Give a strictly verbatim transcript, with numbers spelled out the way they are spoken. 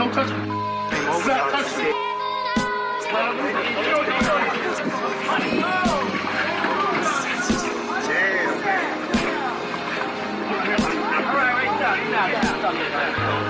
Don't touch me. Stop touching me. All right, right, stop, stop, stop, stop.